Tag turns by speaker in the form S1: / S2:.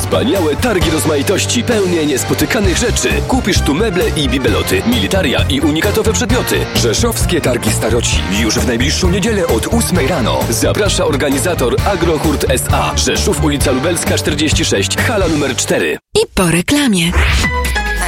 S1: Wspaniałe targi rozmaitości pełne niespotykanych rzeczy. Kupisz tu meble i bibeloty, militaria i unikatowe przedmioty. Rzeszowskie Targi Staroci. Już w najbliższą niedzielę od 8 rano. Zaprasza organizator Agrohurt S.A. Rzeszów, ulica Lubelska 46, hala numer 4.
S2: I po reklamie.